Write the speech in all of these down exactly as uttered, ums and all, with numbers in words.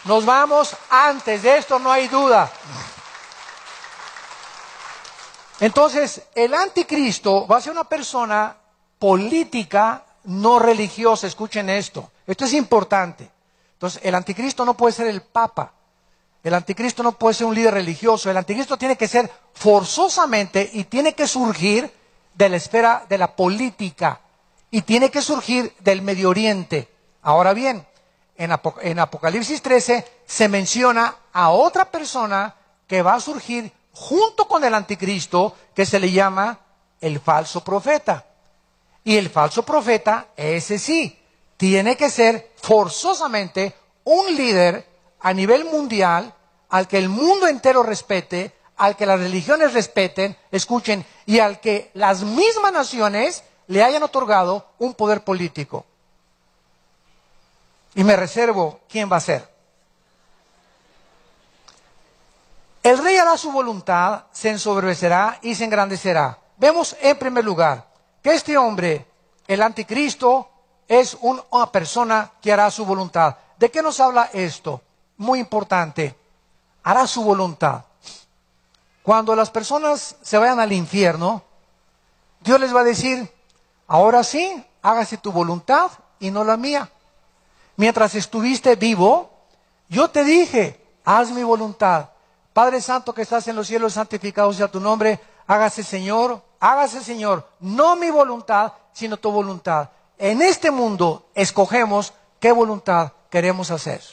Nos vamos antes, de esto no hay duda. Entonces, el anticristo va a ser una persona política, no religiosa. Escuchen esto. Esto es importante. Entonces, el anticristo no puede ser el papa. El anticristo no puede ser un líder religioso. El anticristo tiene que ser forzosamente y tiene que surgir de la esfera de la política y tiene que surgir del Medio Oriente. Ahora bien, en, Apoc- en Apocalipsis trece se menciona a otra persona que va a surgir junto con el anticristo, que se le llama el falso profeta. Y el falso profeta, ese sí, tiene que ser forzosamente un líder a nivel mundial, al que el mundo entero respete, al que las religiones respeten, escuchen, y al que las mismas naciones le hayan otorgado un poder político. Y me reservo quién va a ser. El rey hará su voluntad, se ensoberbecerá y se engrandecerá. Vemos en primer lugar que este hombre, el anticristo, es un- una persona que hará su voluntad. ¿De qué nos habla esto? Muy importante. Hará su voluntad. Cuando las personas se vayan al infierno, Dios les va a decir, ahora sí, hágase tu voluntad y no la mía. Mientras estuviste vivo, yo te dije, haz mi voluntad. Padre Santo que estás en los cielos, santificado sea tu nombre. Hágase, Señor, hágase, Señor, no mi voluntad, sino tu voluntad. En este mundo escogemos qué voluntad queremos hacer.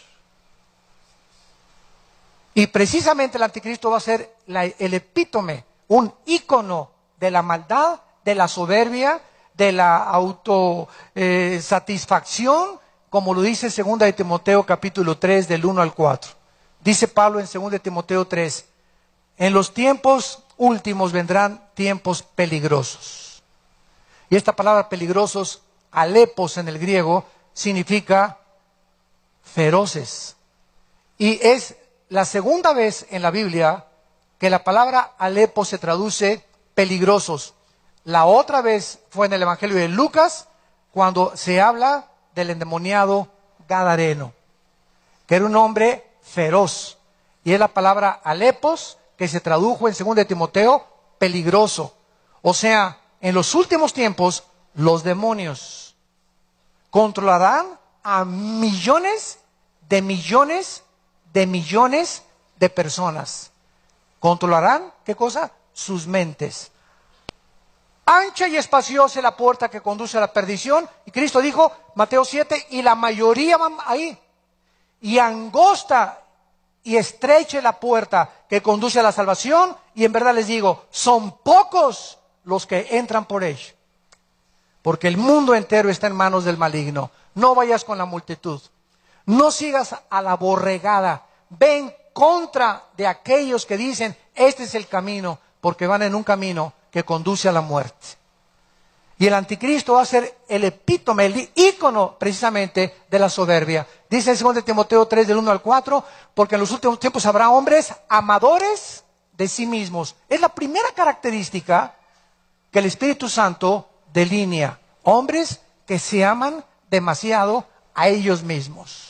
Y precisamente el anticristo va a ser la- el epítome, un ícono de la maldad, de la soberbia, de la autosatisfacción, como lo dice segunda de Timoteo capítulo tres del uno al cuatro. Dice Pablo en segunda de Timoteo tres, en los tiempos últimos vendrán tiempos peligrosos. Y esta palabra peligrosos, alepos en el griego, significa feroces. Y es la segunda vez en la Biblia que la palabra alepos se traduce peligrosos. La otra vez fue en el Evangelio de Lucas, cuando se habla del endemoniado gadareno, que era un hombre feroz. Y es la palabra alepos, que se tradujo en segunda de Timoteo, peligroso. O sea, en los últimos tiempos, los demonios controlarán a millones de millones de millones de personas. Controlarán, ¿qué cosa? Sus mentes. Ancha y espaciosa es la puerta que conduce a la perdición. Y Cristo dijo, Mateo siete, y la mayoría van ahí. Y angosta y estrecha es la puerta que conduce a la salvación. Y en verdad les digo, son pocos los que entran por ella. Porque el mundo entero está en manos del maligno. No vayas con la multitud. No sigas a la borregada. Ve en contra de aquellos que dicen, este es el camino, porque van en un camino que conduce a la muerte. Y el anticristo va a ser el epítome, el ícono precisamente de la soberbia. Dice en segunda de Timoteo tres del uno al cuatro, porque en los últimos tiempos habrá hombres amadores de sí mismos. Es la primera característica que el Espíritu Santo delinea. Hombres que se aman demasiado a ellos mismos.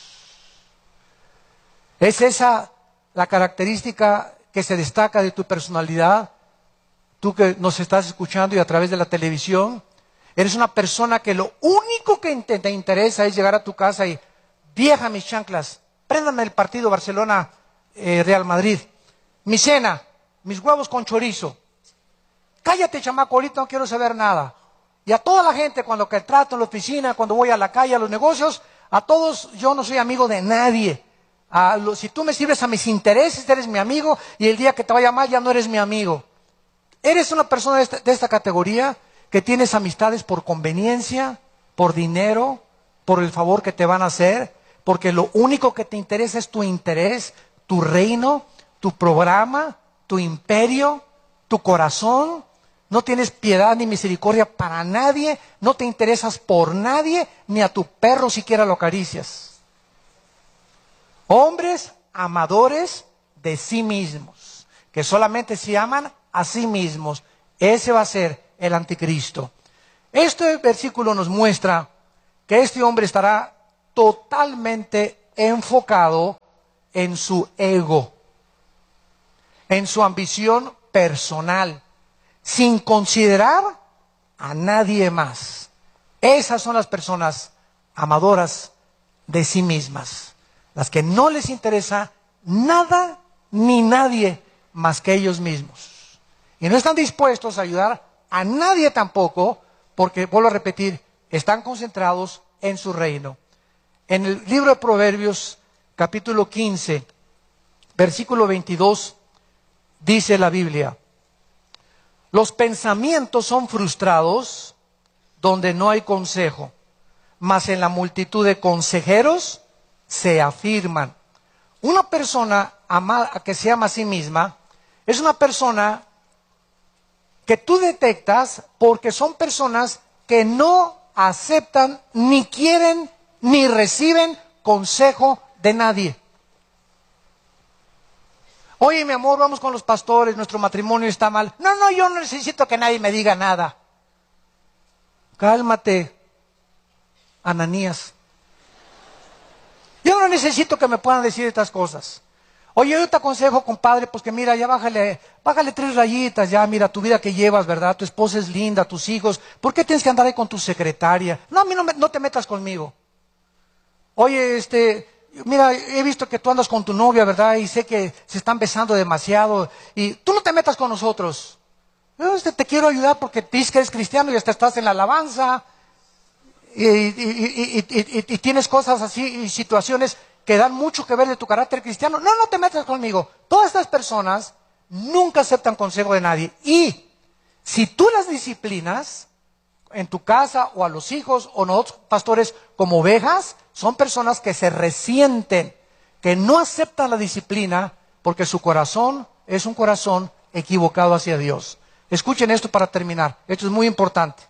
¿Es esa la característica que se destaca de tu personalidad? Tú que nos estás escuchando y a través de la televisión, eres una persona que lo único que te, te interesa es llegar a tu casa y, vieja mis chanclas, préndame el partido Barcelona eh, Real Madrid, mi cena, mis huevos con chorizo. Cállate, chamaco, ahorita no quiero saber nada. Y a toda la gente, cuando que trato en la oficina, cuando voy a la calle, a los negocios, a todos, yo no soy amigo de nadie. A lo, si tú me sirves a mis intereses, eres mi amigo, y el día que te vaya mal, ya no eres mi amigo. Eres una persona de esta, de esta categoría que tienes amistades por conveniencia, por dinero, por el favor que te van a hacer, porque lo único que te interesa es tu interés, tu reino, tu programa, tu imperio, tu corazón. No tienes piedad ni misericordia para nadie, no te interesas por nadie, ni a tu perro siquiera lo acaricias. Hombres amadores de sí mismos, que solamente se aman a sí mismos. Ese va a ser el anticristo. Este versículo nos muestra que este hombre estará totalmente enfocado en su ego, en su ambición personal, sin considerar a nadie más. Esas son las personas amadoras de sí mismas, las que no les interesa nada ni nadie más que ellos mismos. Y no están dispuestos a ayudar a nadie tampoco, porque, vuelvo a repetir, están concentrados en su reino. En el libro de Proverbios, capítulo quince, versículo veintidós, dice la Biblia: los pensamientos son frustrados donde no hay consejo, mas en la multitud de consejeros se afirman. Una persona ama, que se ama a sí misma es una persona que tú detectas porque son personas que no aceptan, ni quieren, ni reciben consejo de nadie. Oye, mi amor, vamos con los pastores, nuestro matrimonio está mal. No, no, yo no necesito que nadie me diga nada. Cálmate, Ananías. Yo no necesito que me puedan decir estas cosas. Oye, yo te aconsejo, compadre, pues que mira, ya bájale, bájale tres rayitas, ya mira tu vida que llevas, ¿verdad? Tu esposa es linda, tus hijos. ¿Por qué tienes que andar ahí con tu secretaria? No, a mí no, me, no te metas conmigo. Oye, este, mira, he visto que tú andas con tu novia, ¿verdad? Y sé que se están besando demasiado. Y tú no te metas con nosotros. Yo este, te quiero ayudar porque dices que eres cristiano y hasta estás en la alabanza. Y, y, y, y, y, y tienes cosas así y situaciones que dan mucho que ver de tu carácter cristiano. No, no te metas conmigo. Todas estas personas nunca aceptan consejo de nadie. Y si tú las disciplinas en tu casa o a los hijos o nosotros pastores como ovejas, son personas que se resienten, que no aceptan la disciplina porque su corazón es un corazón equivocado hacia Dios. Escuchen esto para terminar. Esto es muy importante.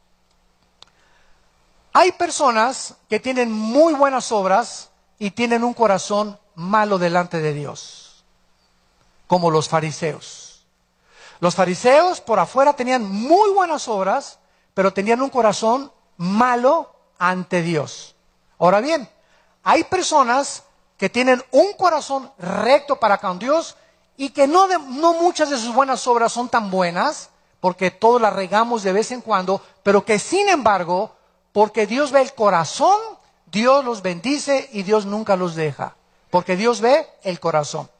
Hay personas que tienen muy buenas obras y tienen un corazón malo delante de Dios, como los fariseos. Los fariseos por afuera tenían muy buenas obras, pero tenían un corazón malo ante Dios. Ahora bien, hay personas que tienen un corazón recto para con Dios y que no, de, no muchas de sus buenas obras son tan buenas, porque todos las regamos de vez en cuando, pero que sin embargo, porque Dios ve el corazón, Dios los bendice y Dios nunca los deja, porque Dios ve el corazón.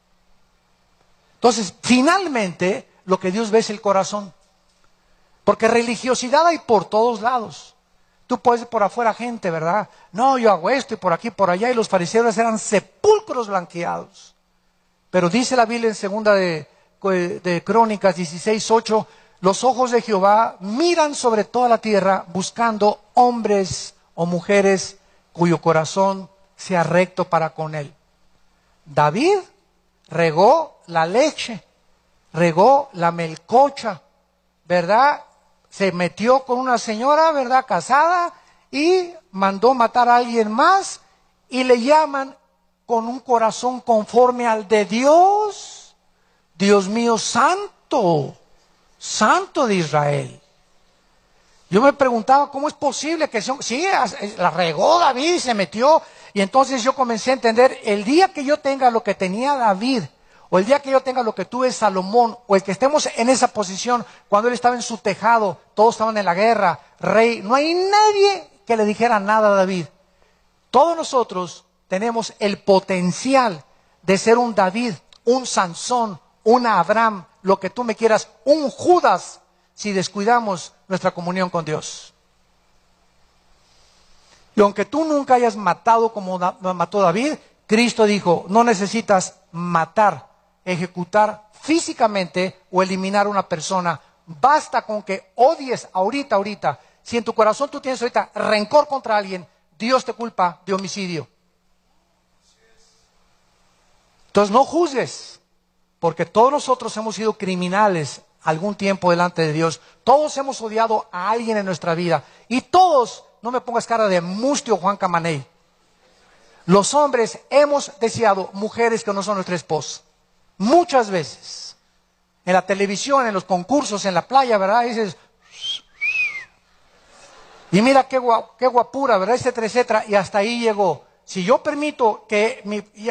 Entonces, finalmente, lo que Dios ve es el corazón, porque religiosidad hay por todos lados. Tú puedes ver por afuera gente, ¿verdad? No, yo hago esto y por aquí, por allá, y los fariseos eran sepulcros blanqueados. Pero dice la Biblia en segunda de, de Crónicas dieciséis ocho, los ojos de Jehová miran sobre toda la tierra buscando hombres o mujeres cuyo corazón sea recto para con él. David regó la leche, regó la melcocha, ¿verdad? Se metió con una señora, ¿verdad? Casada y mandó matar a alguien más y le llaman con un corazón conforme al de Dios. Dios mío santo, santo de Israel. Yo me preguntaba cómo es posible que son, sí, la regó David y se metió. Y entonces yo comencé a entender, el día que yo tenga lo que tenía David, o el día que yo tenga lo que tuve Salomón, o el que estemos en esa posición, cuando él estaba en su tejado, todos estaban en la guerra, rey, no hay nadie que le dijera nada a David. Todos nosotros tenemos el potencial de ser un David, un Sansón, un Abraham, lo que tú me quieras, un Judas, si descuidamos nuestra comunión con Dios. Y aunque tú nunca hayas matado como mató David, Cristo dijo, no necesitas matar, ejecutar físicamente o eliminar a una persona. Basta con que odies ahorita, ahorita. Si en tu corazón tú tienes ahorita rencor contra alguien, Dios te culpa de homicidio. Entonces no juzgues, porque todos nosotros hemos sido criminales algún tiempo delante de Dios. Todos hemos odiado a alguien en nuestra vida. Y todos, no me pongas cara de mustio Juan Camaney, los hombres hemos deseado mujeres que no son nuestra esposa. Muchas veces. En la televisión, en los concursos, en la playa, ¿verdad? Y dices, y mira qué, guap, qué guapura, ¿verdad? Etcétera, etcétera. Y hasta ahí llegó. Si yo permito que mi,